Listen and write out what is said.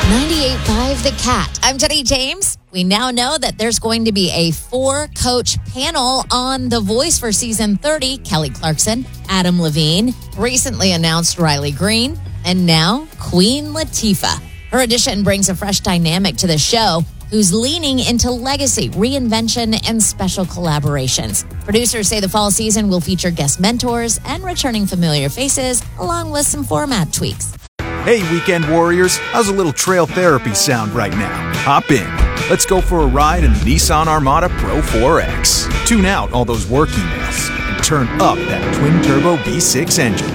98.5 The Cat. I'm Jenny James. We now know that there's going to be a 4-coach panel on The Voice for season 30. Kelly Clarkson, Adam Levine, recently announced Riley Green, and now Queen Latifah. Her addition brings a fresh dynamic to the show, who's leaning into legacy, reinvention, and special collaborations. Producers say the fall season will feature guest mentors and returning familiar faces, along with some format tweaks. Hey, weekend warriors, how's a little trail therapy sound right now? Hop in. Let's go for a ride in the Nissan Armada Pro 4X. Tune out all those work emails and turn up that twin-turbo V6 engine.